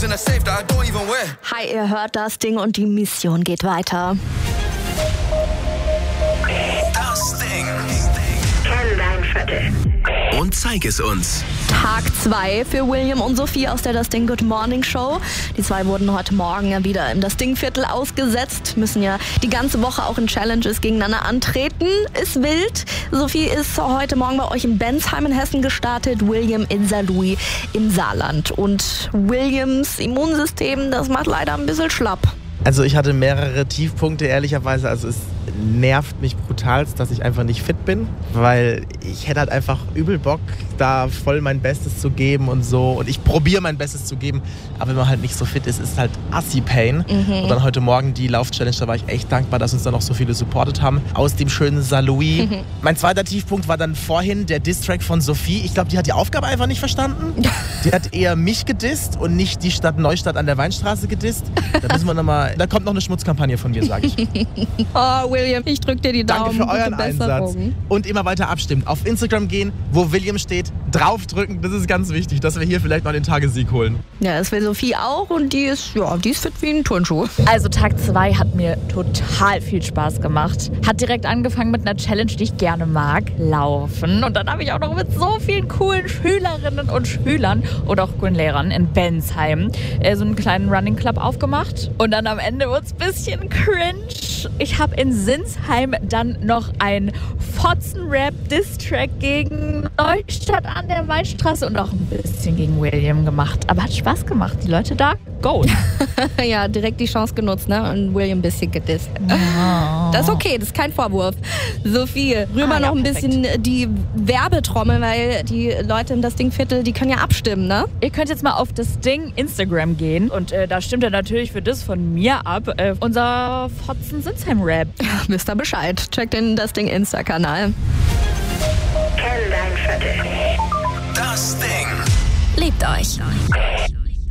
in a safe that I don't even wear. Hi, ihr hört das Ding und die Mission geht weiter. Das Ding. Kenn dein Viertel. Und zeig es uns. Tag 2 für William und Sophie aus der Das Ding Good Morning Show. Die zwei wurden heute Morgen ja wieder im Das Ding Viertel ausgesetzt. Müssen ja die ganze Woche auch in Challenges gegeneinander antreten. Ist wild. Sophie ist heute Morgen bei euch in Bensheim in Hessen gestartet. William in Saarlouis im Saarland. Und Williams Immunsystem, das macht leider ein bisschen schlapp. Also ich hatte mehrere Tiefpunkte, ehrlicherweise. Also es nervt mich brutalst, dass ich einfach nicht fit bin, weil ich hätte halt einfach übel Bock, da voll mein Bestes zu geben und so. Und ich probiere mein Bestes zu geben, aber wenn man halt nicht so fit ist, ist halt Assi-Pain. Und dann heute Morgen die Lauf-Challenge, da war ich echt dankbar, dass uns da noch so viele supportet haben. Aus dem schönen Saarlouis. Mein zweiter Tiefpunkt war dann vorhin der Diss-Track von Sophie. Ich glaube, die hat die Aufgabe einfach nicht verstanden. Die hat eher mich gedisst und nicht die Stadt Neustadt an der Weinstraße gedisst. Da müssen wir nochmal, da kommt noch eine Schmutzkampagne von mir, sage ich. Oh, William, ich drück dir die Daumen. Danke für euren Einsatz. Und immer weiter abstimmen. Auf Instagram gehen, wo William steht, draufdrücken. Das ist ganz wichtig, dass wir hier vielleicht noch den Tagessieg holen. Ja, das will Sophie auch und die ist fit wie ein Turnschuh. Also Tag 2 hat mir total viel Spaß gemacht. Hat direkt angefangen mit einer Challenge, die ich gerne mag, Laufen. Und dann habe ich auch noch mit so vielen coolen Schülerinnen und Schülern oder auch coolen Lehrern in Bensheim so einen kleinen Running Club aufgemacht. Und dann am Ende wurde es ein bisschen cringe. Ich habe in Sinsheim dann noch ein Fotzen-Rap-Diss-Track gegen Neustadt an der Weinstraße und auch ein bisschen gegen William gemacht. Aber hat Spaß gemacht. Die Leute da, go. Ja, direkt die Chance genutzt, ne? Und William ein bisschen gedisst. Oh. Das ist okay, das ist kein Vorwurf. Sophie, rüber noch ein bisschen die Werbetrommel, weil die Leute im Das Ding Viertel, die können ja abstimmen, ne? Ihr könnt jetzt mal auf das Ding Instagram gehen und da stimmt er natürlich für das von mir ab. Unser Fotzen-Sinsheim-Rap. Wisst ihr Bescheid. Checkt den Das Ding Insta-Kanal. Kenn dein Viertel. Das Ding. Liebt euch.